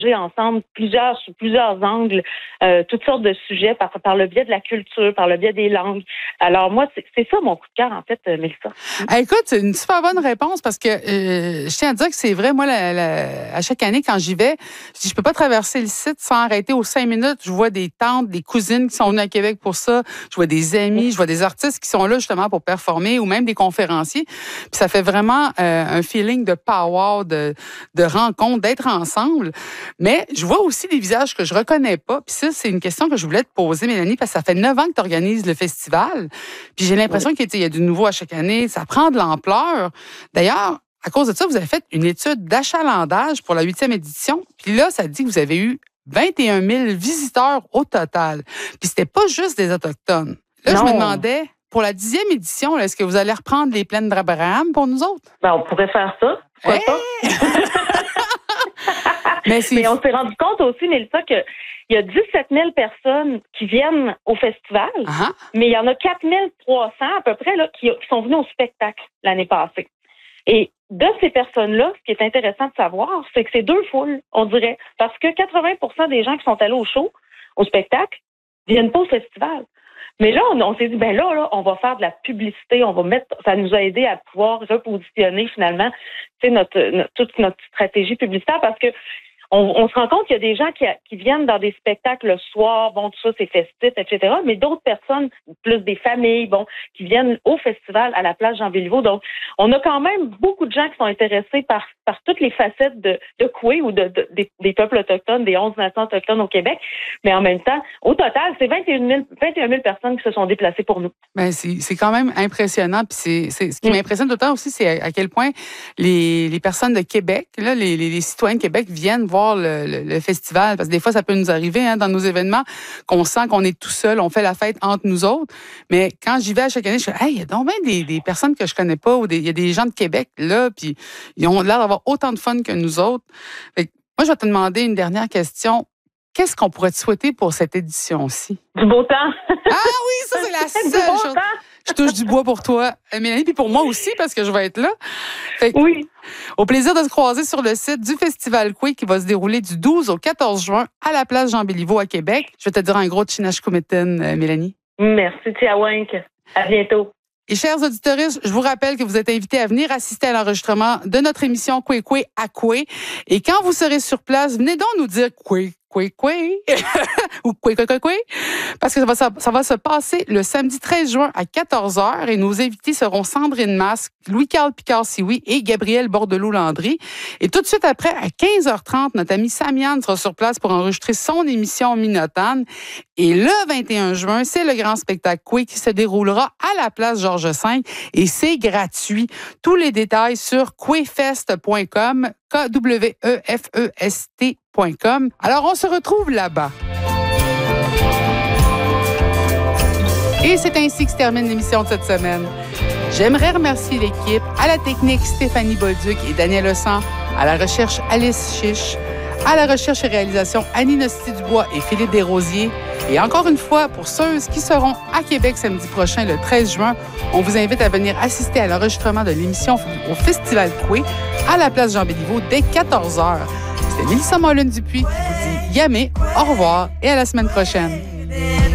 ensemble sous plusieurs angles, toutes sortes de sujets par le biais de la culture, par le biais des langues. Alors moi, c'est ça mon coup de cœur, en fait, Mélissa. Écoute, c'est une super bonne réponse parce que je tiens à dire que c'est vrai, moi, à chaque année, quand j'y vais, je peux pas traverser le site sans arrêter aux 5 minutes. Je vois des tantes, des cousines qui sont venues à Québec pour ça. Je vois des amis, je vois des artistes qui sont là justement pour performer ou même des conférenciers. Puis ça fait vraiment un feeling de power, de rencontre, d'être ensemble. Mais je vois aussi des visages que je reconnais pas. Puis ça, c'est une question que je voulais te poser, Mélanie, parce que ça fait 9 ans que tu organises le festival. Puis j'ai l'impression qu'il y a du nouveau à chaque année. Ça prend de l'ampleur. D'ailleurs, à cause de ça, vous avez fait une étude d'achalandage pour la 8e édition. Puis là, ça dit que vous avez eu 21 000 visiteurs au total. Puis c'était pas juste des Autochtones. Là, je me demandais, pour la 10e édition, là, est-ce que vous allez reprendre les plaines d'Abraham pour nous autres? Ben, on pourrait faire ça. Pourquoi pas? Mais on s'est rendu compte aussi, Mélissa, qu'il y a 17 000 personnes qui viennent au festival, mais il y en a 4 300 à peu près là, qui sont venus au spectacle l'année passée. Et de ces personnes-là, ce qui est intéressant de savoir, c'est que c'est deux foules, on dirait, parce que 80% des gens qui sont allés au show, au spectacle, viennent pas au festival. Mais là, on s'est dit, là, on va faire de la publicité, ça nous a aidé à pouvoir repositionner finalement, toute notre stratégie publicitaire parce que on se rend compte qu'il y a des gens qui viennent dans des spectacles le soir, tout ça, c'est festif, etc. Mais d'autres personnes, plus des familles, qui viennent au festival à la place Jean-Béliveau. Donc, on a quand même beaucoup de gens qui sont intéressés par toutes les facettes de Coué ou des peuples autochtones, des 11 nations autochtones au Québec. Mais en même temps, au total, c'est 21 000 personnes qui se sont déplacées pour nous. Ben, c'est quand même impressionnant. Puis c'est ce qui m'impressionne d'autant aussi, c'est à quel point les personnes de Québec, là, les citoyens de Québec viennent voir le festival, parce que des fois, ça peut nous arriver dans nos événements qu'on sent qu'on est tout seul, on fait la fête entre nous autres. Mais quand j'y vais à chaque année, je fais, il y a donc bien des personnes que je connais pas, ou il y a des gens de Québec, là, puis ils ont l'air d'avoir autant de fun que nous autres. Fait que, moi, je vais te demander une dernière question. Qu'est-ce qu'on pourrait te souhaiter pour cette édition-ci? Du beau temps. Ah oui, ça, c'est la seule chose. Je touche du bois pour toi, Mélanie, puis pour moi aussi, parce que je vais être là. Fait que, oui. Au plaisir de se croiser sur le site du Festival Coué qui va se dérouler du 12 au 14 juin à la place Jean-Béliveau à Québec. Je vais te dire un gros Tchinashkumeten, Mélanie. Merci, Tiawank. À bientôt. Et chers auditeurs, je vous rappelle que vous êtes invités à venir assister à l'enregistrement de notre émission Coué Coué à Coué. Et quand vous serez sur place, venez donc nous dire Coué Coué Coué ou Coué Coué Coué Coué, parce que ça va se passer le samedi 13 juin à 14h et nos invités seront Sandrine Masque, Louis-Carl Picard-Sioui et Gabriel Bordelot-Landry. Et tout de suite après, à 15h30, notre ami Samiane sera sur place pour enregistrer son émission Minotane. Et le 21 juin, c'est le grand spectacle Coué qui se déroulera à la place Georges V et c'est gratuit. Tous les détails sur couéfest.com, KWEFEST.com. Alors, on se retrouve là-bas. Et c'est ainsi que se termine l'émission de cette semaine. J'aimerais remercier l'équipe, à la technique Stéphanie Bolduc et Daniel Lecent, à la recherche Alice Chiche, à la recherche et réalisation Annie Nosti-Dubois et Philippe Desrosiers. Et encore une fois, pour ceux qui seront à Québec samedi prochain, le 13 juin, on vous invite à venir assister à l'enregistrement de l'émission au Festival Coué à la place Jean-Béliveau dès 14h. C'était Mélissa Mollin-Dupuis qui vous dit yamé, au revoir et à la semaine prochaine.